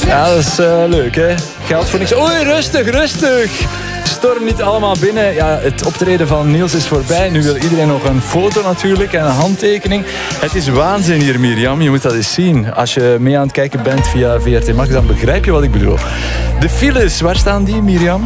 Ja, dat is leuk, hè. Geld voor niks. Oei, rustig. Storm niet allemaal binnen. Ja, het optreden van Niels is voorbij. Nu wil iedereen nog een foto natuurlijk en een handtekening. Het is waanzin hier, Mirjam. Je moet dat eens zien. Als je mee aan het kijken bent via VRT Max, dan begrijp je wat ik bedoel. De files, waar staan die, Mirjam?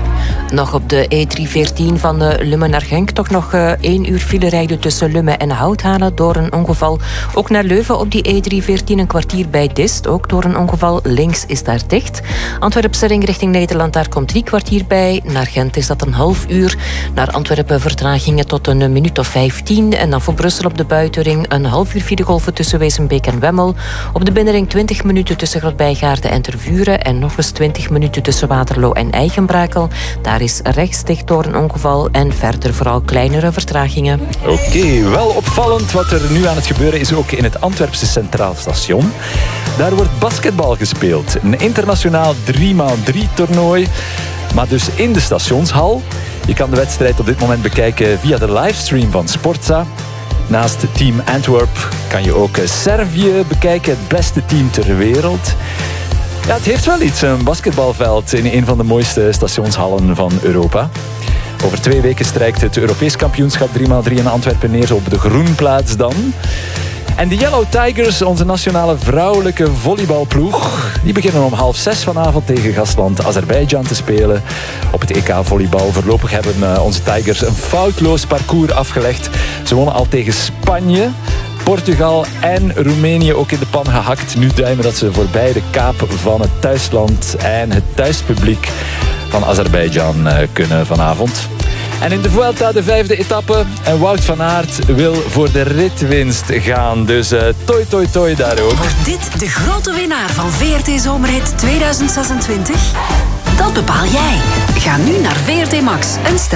Nog op de E314 van Lummen naar Genk. Toch nog 1 uur file rijden tussen Lummen en Houthalen door een ongeval. Ook naar Leuven op die E314 een kwartier bij Dist. Ook door een ongeval. Links is daar dicht. Antwerpse ring richting Nederland, daar komt 3 kwartier bij. Naar Gent is dat een half uur. Naar Antwerpen vertragingen tot een minuut of 15. En dan voor Brussel op de buitenring een half uur filegolven tussen Wezenbeek en Wemmel. Op de binnenring 20 minuten tussen Grootbijgaarden en Tervuren. En nog eens 20 minuten tussen Waterloo en Eigenbrakel. Daar is rechts dicht door een ongeval en verder vooral kleinere vertragingen. Oké, wel opvallend wat er nu aan het gebeuren is ook in het Antwerpse Centraal Station. Daar wordt basketbal gespeeld. Een internationaal 3x3 toernooi, maar dus in de stationshal. Je kan de wedstrijd op dit moment bekijken via de livestream van Sportza. Naast Team Antwerp kan je ook Servië bekijken, het beste team ter wereld. Ja, het heeft wel iets, een basketbalveld in een van de mooiste stationshallen van Europa. Over 2 weken strijkt het Europees kampioenschap 3x3 in Antwerpen neer op de Groenplaats dan. En de Yellow Tigers, onze nationale vrouwelijke volleybalploeg, die beginnen om 5:30 vanavond tegen gastland Azerbeidzjan te spelen op het EK volleybal. Voorlopig hebben onze Tigers een foutloos parcours afgelegd. Ze wonnen al tegen Spanje, Portugal en Roemenië ook in de pan gehakt. Nu duimen dat ze voorbij de kaap van het thuisland en het thuispubliek van Azerbeidzjan kunnen vanavond. En in de Vuelta, de 5e etappe, en Wout van Aert wil voor de ritwinst gaan. Dus toi daar ook. Wordt dit de grote winnaar van VRT Zomerhit 2026? Dat bepaal jij. Ga nu naar VRT Max en stem.